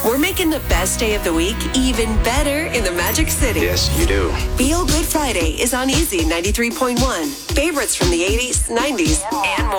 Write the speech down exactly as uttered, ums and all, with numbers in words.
We're making the best day of the week even better in the Magic City. Yes, you do. Feel Good Friday is on Easy ninety-three point one. Favorites from the eighties, nineties, and more.